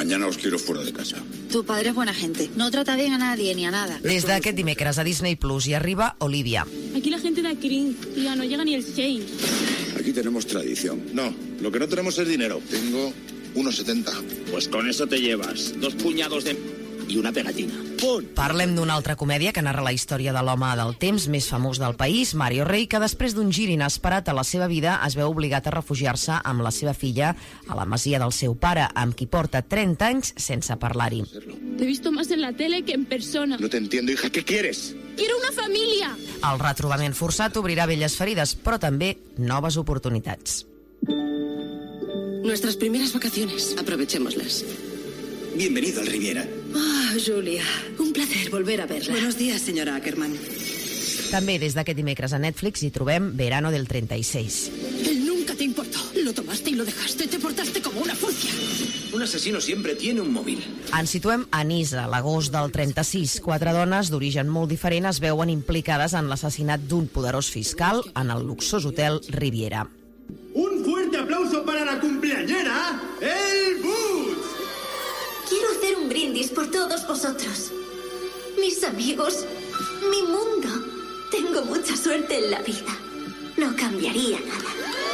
Mañana os quiero fuera de casa. Tu padre es buena gente. No trata bien a nadie ni a nada. Des d'aquest dimecres a Disney Plus hi arriba Olivia. Aquí la gente da cringe, tía, no llega ni el Shane. Aquí tenemos tradición. No, lo que no tenemos es dinero. Tengo 1,70. Pues con eso te llevas 2 puñados de... i una pegatina. Punt! Parlem d'una altra comèdia que narra la història de l'home del temps més famós del país, Mario Rey, que després d'un gir inesperat a la seva vida es veu obligat a refugiar-se amb la seva filla a la masia del seu pare, amb qui porta 30 anys sense parlar-hi. Te he visto más en la tele que en persona. No te entiendo, hija. ¿Qué quieres? ¡Quiero una familia! El retrobament forçat obrirà velles ferides, però també noves oportunitats. Nuestras primeras vacaciones. Aprovechémoslas. Bienvenido al Riviera. Julia, un placer volver a verla. Buenos días, señora Ackerman. També des d'aquest dimecres a Netflix hi trobem Verano del 36. Él nunca te importó. Lo tomaste y lo dejaste. Te portaste como una furcia. Un asesino siempre tiene un móvil. Ens situem a Niça, l'agost del 36. 4 dones d'origen molt diferent es veuen implicades en l'assassinat d'un poderós fiscal en el luxós hotel Riviera. Un fuerte aplauso para la cumpleañera, El Bus. Quiero hacer un brindis por todos vosotros. Mis amigos, mi mundo. Tengo mucha suerte en la vida. No cambiaría nada.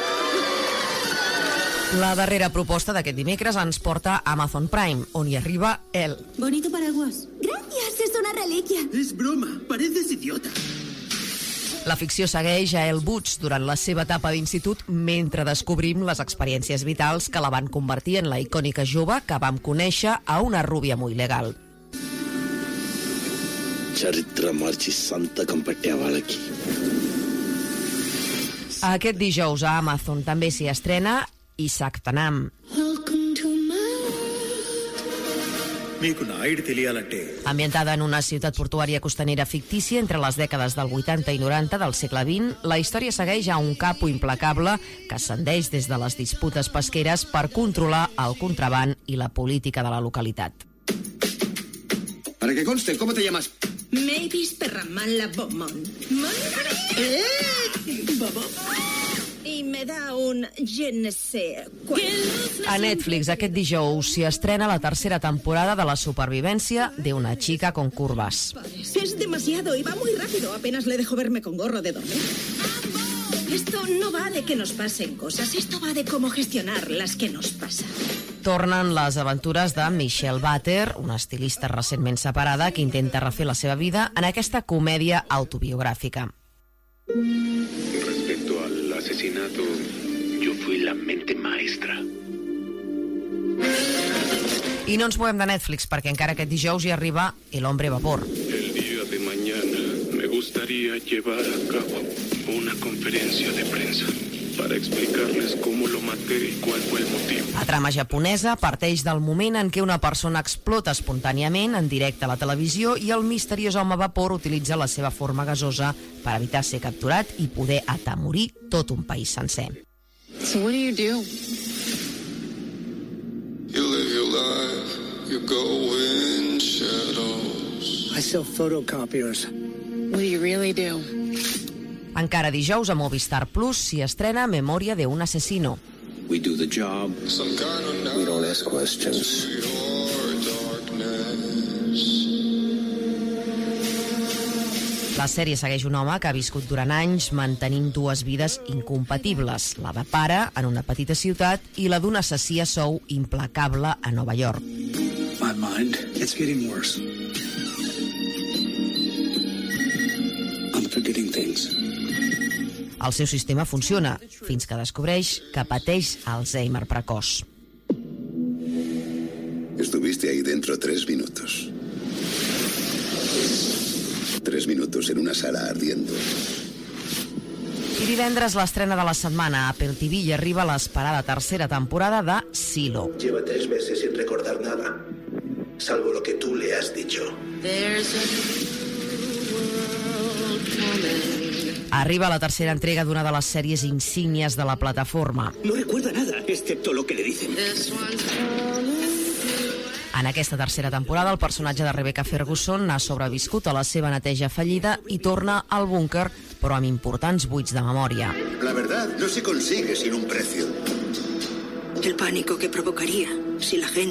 La darrera proposta d'aquest dimecres ens porta a Amazon Prime, on hi arriba El. Bonito paraguas. Gracias, es una reliquia. Es broma, pareces idiota. La ficció segueix a El Butch durant la seva etapa d'institut mentre descobrim les experiències vitals que la van convertir en la icònica jove que vam conèixer a una rúbia molt legal. చరిత్ర మార్చి సంతకం పెట్టే వాళ్ళకి. Aquest dijous a Amazon també s'hi estrena Isaac Tanam. మీకు నాయుడు తెలియాలంటే Ambientada en una ciutat portuària costanera fictícia entre les dècades del 80 i 90 del segle XX, la història segueix a un capo implacable que ascendeix des de les disputes pesqueres per controlar el contraban i la política de la localitat. Para que conste, ¿cómo te llamas? Mavis Perramala Beaumont. Y me da un je ne sais quoi. A Netflix aquest dijous s'hi estrena la tercera temporada de la supervivència de una chica con curvas. Es demasiado y va muy rápido. Apenas le dejo verme con gorro de dormir. Esto no va de que nos pasen cosas. Esto va de cómo gestionar las que nos pasan. Tornen les aventures de Michelle Butter, una estilista recentment separada que intenta refer la seva vida en aquesta comèdia autobiogràfica. Respecto al asesinato, yo fui la mente maestra. I no ens movem de Netflix perquè encara aquest dijous hi arriba El hombre vapor. El día de mañana me gustaría llevar a cabo una conferencia de prensa para explicarles cómo lo maté y cuál fue el motivo. La trama japonesa parteix del moment en què una persona explota espontàniament en directe a la televisió i el misteriós home vapor utilitza la seva forma gasosa per evitar ser capturat i poder atemorir tot un país sencer. So what do? You live your life, you go in shadows. I sell photocopiers. What do you really do? Encara dijous a Movistar Plus s'hi estrena Memòria de un asesino. We do the job. Some kind of night. We don't ask questions. La sèrie segueix un home que ha viscut durant anys mantenint dues vides incompatibles, la de pare en una petita ciutat i la d'un assassí a sou implacable a Nova York. My mind, it's getting worse. I'm forgetting things. El seu sistema funciona, fins que descobreix que pateix Alzheimer precoç. Estuviste ahí dentro 3 minutos. 3 minutos en una sala ardiendo. I divendres l'estrena de la setmana a Apple TV i arriba l'esperada tercera temporada de Silo. Lleva 3 meses sin recordar nada, salvo lo que tú le has dicho. Arriba la tercera entrega d'una de les sèries insígnies de la plataforma. No recuerda nada, excepto lo que le dicen. En aquesta tercera temporada, el personatge de Rebecca Ferguson ha sobreviscut a la seva neteja fallida i torna al búnquer, però amb importants buits de memòria. La verdad no se consigue sin un precio. El pánico que provocaría si la gente